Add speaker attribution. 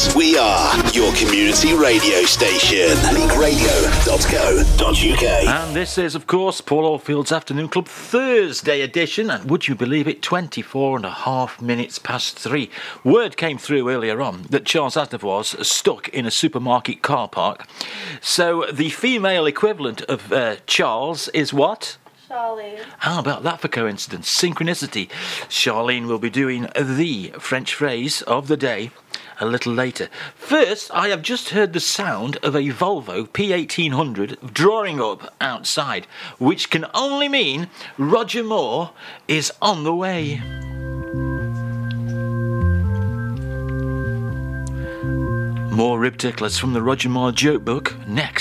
Speaker 1: Leeds. We are your community radio station. leagueradio.co.uk.
Speaker 2: And this is, of course, Paul Oldfield's Afternoon Club Thursday edition. And would you believe it, 24 and a half minutes past 3. Word came through earlier on that Charles Aznavour's stuck in a supermarket car park. So the female equivalent of Charles is what?
Speaker 3: Charlene.
Speaker 2: How about that for coincidence? Synchronicity. Charlene will be doing the French phrase of the day a little later. First, I have just heard the sound of a Volvo P1800 drawing up outside, which can only mean Roger Moore is on the way. More rib ticklers from the Roger Moore joke book next.